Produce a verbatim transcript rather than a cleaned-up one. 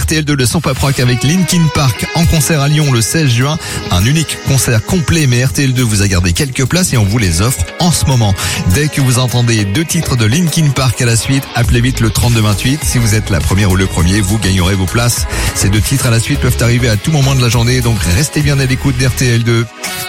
R T L deux, le Son Pop Rock avec Linkin Park en concert à Lyon le seize juin. Un unique concert complet, mais R T L deux vous a gardé quelques places et on vous les offre en ce moment. Dès que vous entendez deux titres de Linkin Park à la suite, appelez vite le trente-deux vingt-huit. Si vous êtes la première ou le premier, vous gagnerez vos places. Ces deux titres à la suite peuvent arriver à tout moment de la journée, donc restez bien à l'écoute d'R T L deux.